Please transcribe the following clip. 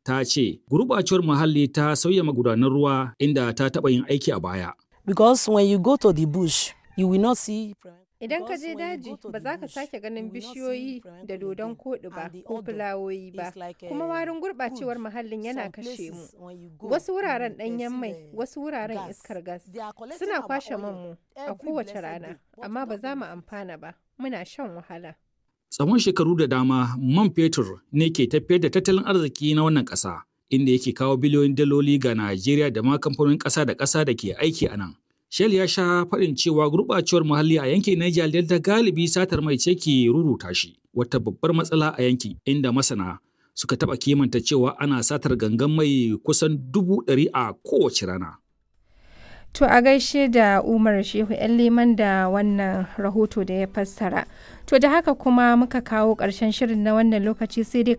ta ce gurɓacewar muhalli ta sauya magudanan ruwa inda ta taɓa yin aiki a baya. Because when you go to the bush, you will not see. Idan ka je daji ba za ka sake ganin bishiyoyi da dodon koɗi ba ko fulawoyi ba, kuma warin gurɓacewar muhallin yana kashe mu. Wasu wuraren ɗanyen mai, wasu wuraren iskar gas suna kwashe manmu a kowace rana, amma ba za mu amfana ba, muna shan wahala. Tsawon shekaru da dama man fetur ne ke tafiyar da tattalin arziki na wannan ƙasa, inda yake kawo biliyoyin daloli ga Najeriya da ma kamfanonin ƙasa da ƙasa da ke aiki a nan. Shell ya sha faɗin cewa gurɓacewar muhalli a yankin Niger Delta galibi satar mai ce ke ruruta shi, wata babbar matsala a yankin inda masana suka taɓa kimanta cewa ana satar gangan mai kusan 100,000 a kowace rana. To a gaishe da Umar Shehu ‘yan Leman da wannan rahoto da ya fassara. To da haka kuma muka kawo ƙarshen shirin na wannan lokaci sai dai